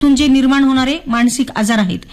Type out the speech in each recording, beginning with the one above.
तुम जे निर्माण होणारे मानसिक आजार आहेत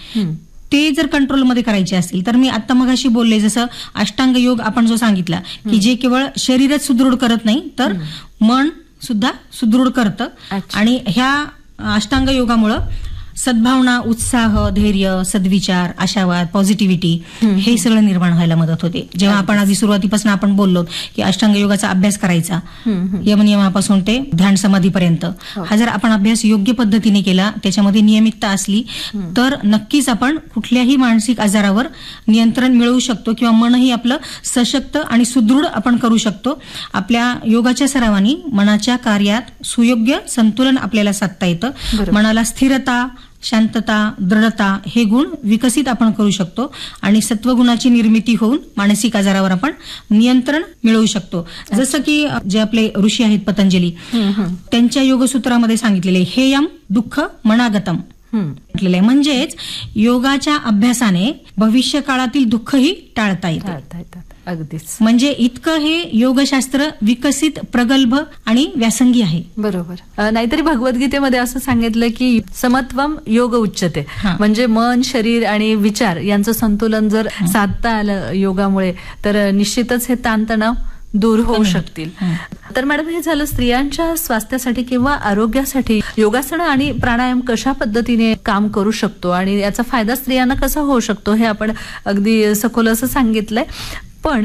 ते जर कंट्रोलमध्ये करायचे असतील तर मी आता मगाशी बोलले जसं अष्टांग योग आपण जो सांगितला की जे केवळ शरीरच सुदृढ करत नाही तर मन सुद्धा सुदृढ करतं आणि ह्या अष्टांग योगामुळं सद्भावना, उत्साह, धैर्य, सद्विचार, आशावाद, पॉझिटिव्हिटी हे सगळं निर्माण व्हायला मदत होते. जेव्हा आपण आधी सुरुवातीपासून आपण बोललो की अष्टांग योगाचा अभ्यास करायचा यमनियमापासून ते ध्यान समाधीपर्यंत, हा जर आपण अभ्यास योग्य पद्धतीने केला, त्याच्यामध्ये नियमितता असली तर नक्कीच आपण कुठल्याही मानसिक आजारावर नियंत्रण मिळवू शकतो किंवा मनही आपलं सशक्त आणि सुदृढ आपण करू शकतो. आपल्या योगाच्या सरावानी मनाच्या कार्यात सुयोग्य संतुलन आपल्याला साधता येतं. मनाला स्थिरता, शांतता, दृढता हे गुण विकसित आपण करू शकतो आणि सत्वगुणाची निर्मिती होऊन मानसिक आजारावर आपण नियंत्रण मिळवू शकतो. जसं की जे आपले ऋषी आहेत पतंजली, त्यांच्या योगसूत्रामध्ये सांगितलेले हेयम दुःख मनागतम म्हटलेलं आहे. म्हणजेच योगाच्या अभ्यासाने भविष्य काळातील दुःखही टाळता येतं. अगदीच. म्हणजे इतकं हे योगशास्त्र विकसित, प्रगल्भ आणि व्यासंगी आहे. बरोबर. नाहीतरी भगवद्गीतेमध्ये असं सांगितलं की समत्वम योग उच्चते, म्हणजे मन, शरीर आणि विचार यांचं संतुलन जर साधता आलं योगामुळे तर निश्चितच हे ताणतणाव दूर होऊ शकतील. तर मॅडम, हे झालं स्त्रियांच्या स्वास्थ्यासाठी किंवा आरोग्यासाठी योगासनं आणि प्राणायाम कशा पद्धतीने काम करू शकतो आणि याचा फायदा स्त्रियांना कसा होऊ शकतो हे आपण अगदी सखोल असं सांगितलंय. पण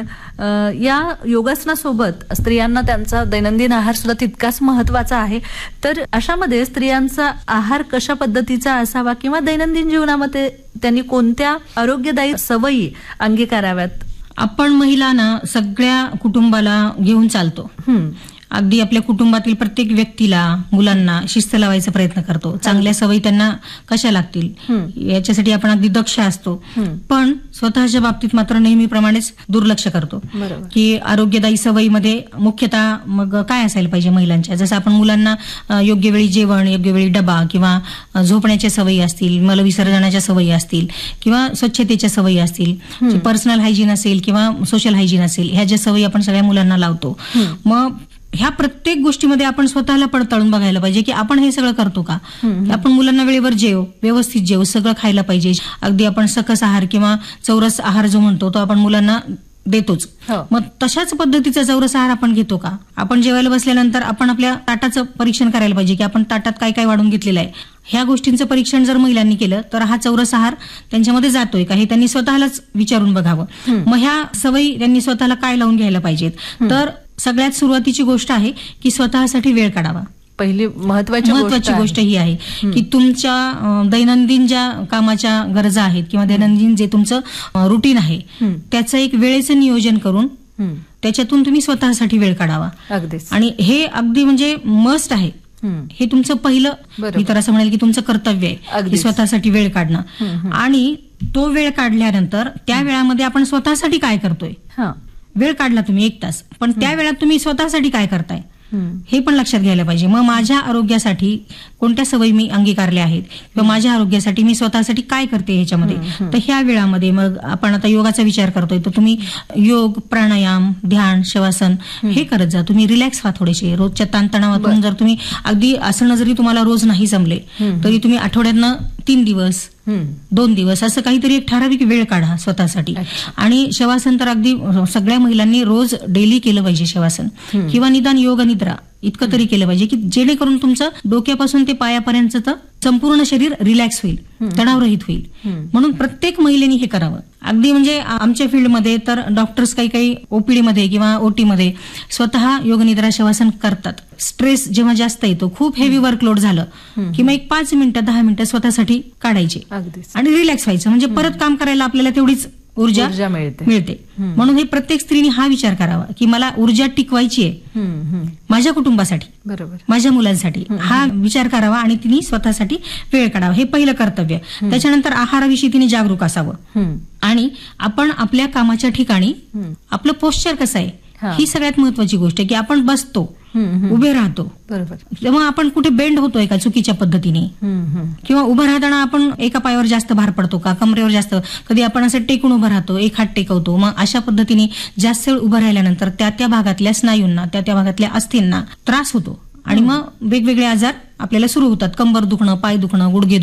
या योगासनासोबत स्त्रियांना त्यांचा दैनंदिन आहार सुद्धा तितकाच महत्वाचा आहे. तर अशामध्ये स्त्रियांचा आहार कशा पद्धतीचा असावा किंवा दैनंदिन जीवनामध्ये त्यांनी कोणत्या आरोग्यदायी सवयी अंगीकाराव्यात? आपण महिलांना सगळ्या कुटुंबाला घेऊन चालतो. अगदी आपल्या कुटुंबातील प्रत्येक व्यक्तीला, मुलांना शिस्त लावायचा प्रयत्न करतो. चांगल्या सवयी त्यांना कशा लागतील याच्यासाठी आपण अगदी दक्ष असतो. पण स्वतःच्या बाबतीत मात्र नेहमीप्रमाणेच दुर्लक्ष करतो की आरोग्यदायी सवयीमध्ये मुख्यतः मग काय असायला पाहिजे महिलांच्या. जसं आपण मुलांना योग्य वेळी जेवण, योग्य वेळी डबा किंवा झोपण्याच्या सवयी असतील, मलविसर्जनाच्या सवयी असतील किंवा स्वच्छतेच्या सवयी असतील, पर्सनल हायजीन असेल किंवा सोशल हायजीन असेल, ह्या ज्या सवयी आपण सगळ्या मुलांना लावतो. मग ह्या प्रत्येक गोष्टीमध्ये आपण स्वतःला पडताळून बघायला पाहिजे की आपण हे सगळं करतो का. आपण मुलांना वेळेवर व्यवस्थित जेव सगळं खायला पाहिजे. अगदी आपण सकस आहार किंवा चौरस आहार जो म्हणतो तो आपण मुलांना देतोच. मग तशाच पद्धतीचा चौरस आहार आपण घेतो का. आपण जेवायला बसल्यानंतर आपण आपल्या ताटाचं परीक्षण करायला पाहिजे की आपण ताटात काय काय वाढून घेतलेलं आहे. ह्या गोष्टींचं परीक्षण जर महिलांनी केलं तर हा चौरस आहार त्यांच्यामध्ये जातोय का हे त्यांनी स्वतःलाच विचारून बघावं. मग ह्या सवयी त्यांनी स्वतःला काय लावून घ्यायला पाहिजेत. तर सगळ्यात सुरुवातीची गोष्ट आहे की स्वतःसाठी वेळ काढावा. पहिली महत्वाची गोष्ट ही आहे की तुमच्या दैनंदिन ज्या कामाच्या गरजा आहेत किंवा दैनंदिन जे तुमचं रुटीन आहे त्याचं एक वेळेचं नियोजन करून त्याच्यातून तुम्ही स्वतःसाठी वेळ काढावा. आणि हे अगदी म्हणजे मस्ट आहे. हे तुमचं पहिलं, मी तर असं म्हणेल की तुमचं कर्तव्य आहे की स्वतःसाठी वेळ काढणं. आणि तो वेळ काढल्यानंतर त्या वेळामध्ये आपण स्वतःसाठी काय करतोय. वेळ काढला तुम्ही 1 तास, पण त्या वेळात तुम्ही स्वतःसाठी काय करताय हे पण लक्षात घ्यायला पाहिजे. मग माझ्या आरोग्यासाठी कोणत्या सवयी मी अंगीकारल्या आहेत किंवा माझ्या आरोग्यासाठी मी स्वतःसाठी काय करते ह्याच्यामध्ये. तर ह्या वेळामध्ये मग आपण आता योगाचा विचार करतोय तर तुम्ही योग, प्राणायाम, ध्यान, शवासन हे करत जा. तुम्ही रिलॅक्स व्हा थोडेसे. रोजच्या ताणतणावातून जर तुम्ही अगदी आसनं जरी तुम्हाला रोज नाही जमले तरी तुम्ही आठवड्यातनं 3 दिवस 2 दिवस असं काहीतरी एक ठराविक वेळ काढा स्वतःसाठी. आणि शवासन तर अगदी सगळ्या महिलांनी रोज डेली केलं पाहिजे शवासन किंवा निदान योग निद्रा इतकं तरी केलं पाहिजे की जेणेकरून तुमचं डोक्यापासून ते पायापर्यंतचं संपूर्ण शरीर रिलॅक्स होईल, तणावरहित होईल. म्हणून प्रत्येक महिलेने हे करावं. अगदी म्हणजे आमच्या फील्डमध्ये तर डॉक्टर्स काही ओपीडी मध्ये किंवा ओटी मध्ये स्वतः योगनिद्रा शवासन करतात. स्ट्रेस जेव्हा जास्त येतो, खूप हेवी वर्कलोड झालं की मग एक 5 मिनिटं 10 मिनिटं स्वतःसाठी काढायचे आणि रिलॅक्स व्हायचं. म्हणजे परत काम करायला आपल्याला तेवढीच ऊर्जा मिळते. म्हणून हे प्रत्येक स्त्रीने हा विचार करावा की मला ऊर्जा टिकवायची आहे माझ्या कुटुंबासाठी, माझ्या मुलांसाठी. हा विचार करावा आणि तिने स्वतःसाठी वेळ काढावा. हे पहिलं कर्तव्य. त्याच्यानंतर आहाराविषयी तिने जागरूक असावं. आणि आपण आपल्या कामाच्या ठिकाणी आपलं पोश्चर कसं आहे ही सगळ्यात महत्वाची गोष्ट आहे की आपण बसतो, उभे राहतो, तेव्हा आपण कुठे बेंड होतोय का चुकीच्या पद्धतीने किंवा उभं राहताना आपण एका पायावर जास्त भार पडतो का, कमरेवर जास्त, कधी आपण असं टेकून उभं राहतो, एक हात टेकवतो. मग अशा पद्धतीने जास्त वेळ उभं राहिल्यानंतर त्या भागातल्या स्नायूंना, त्या भागातल्या अस्थींना त्रास होतो आणि मग वेगवेगळे आजार आपल्याला सुरू होतात. कंबर दुखणं, पाय दुखणं, गुडघे